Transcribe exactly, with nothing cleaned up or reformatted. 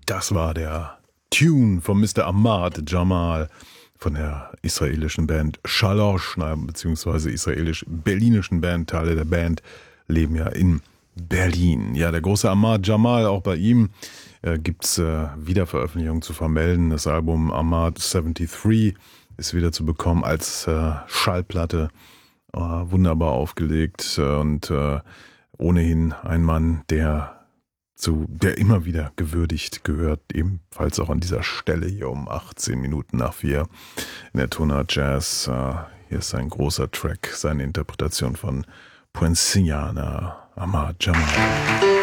Das war der Tune von Mister Ahmad Jamal von der israelischen Band Shalosh, beziehungsweise israelisch-berlinischen Band. Teile der Band leben ja in Berlin. Ja, der große Ahmad Jamal, auch bei ihm äh, gibt es äh, Wiederveröffentlichungen zu vermelden. Das Album Ahmad dreiundsiebzig ist wieder zu bekommen als äh, Schallplatte. Äh, wunderbar aufgelegt äh, und äh, ohnehin ein Mann, der zu, der immer wieder gewürdigt gehört, ebenfalls auch an dieser Stelle hier um achtzehn Minuten nach vier in der Tonart Jazz. Äh, hier ist ein großer Track, seine Interpretation von Poinciana, Ahmad Jamal.